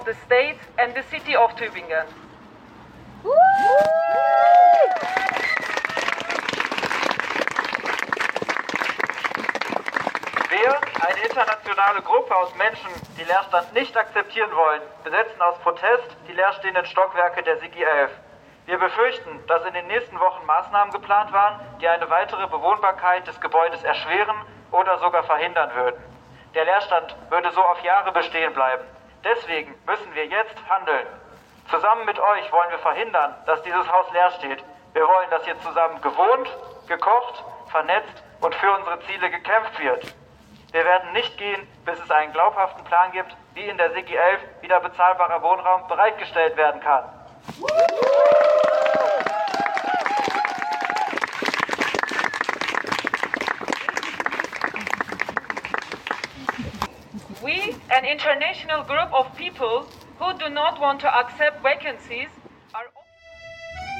the state and the city of Tübingen. Wir, eine internationale Gruppe aus Menschen, die Leerstand nicht akzeptieren wollen, besetzen aus Protest die leerstehenden Stockwerke der SIGI 11. Wir befürchten, dass in den nächsten Wochen Maßnahmen geplant waren, die eine weitere Bewohnbarkeit des Gebäudes erschweren oder sogar verhindern würden. Der Leerstand würde so auf Jahre bestehen bleiben. Deswegen müssen wir jetzt handeln. Zusammen mit euch wollen wir verhindern, dass dieses Haus leer steht. Wir wollen, dass hier zusammen gewohnt, gekocht, vernetzt und für unsere Ziele gekämpft wird. Wir werden nicht gehen, bis es einen glaubhaften Plan gibt, wie in der SIGI 11 wieder bezahlbarer Wohnraum bereitgestellt werden kann. We, an international group of people who do not want to accept vacancies, are